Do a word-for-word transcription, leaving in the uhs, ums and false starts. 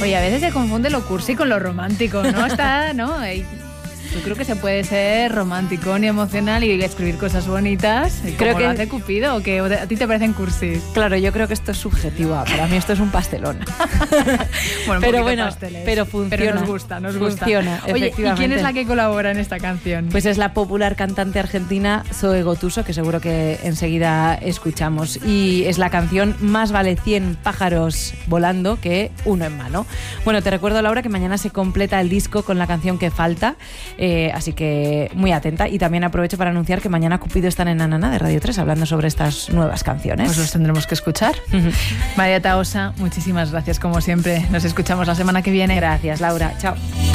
Oye, a veces se confunde lo cursi con lo romántico, ¿no? Está, ¿no? Hay... Yo creo que se puede ser romántico y emocional y escribir cosas bonitas. Creo como que lo hace Cupido, o que a ti te parecen cursis. Claro, yo creo que esto es subjetivo. Para mí esto es un pastelón. Bueno, pero bueno, pasteles, pero funciona. Pero nos gusta, nos gusta. Funciona, Oye, efectivamente. ¿y quién es la que colabora en esta canción? Pues es la popular cantante argentina Zoe Gotuso, que seguro que enseguida escuchamos. Y es la canción Más vale cien pájaros volando que uno en mano. Bueno, te recuerdo, Laura, que mañana se completa el disco con la canción que falta. Eh, así que muy atenta, y también aprovecho para anunciar que mañana Cupido están en Anana de Radio tres hablando sobre estas nuevas canciones. Pues los tendremos que escuchar. Uh-huh. María Tahosa, muchísimas gracias como siempre. Nos escuchamos la semana que viene. Gracias, Laura. Chao.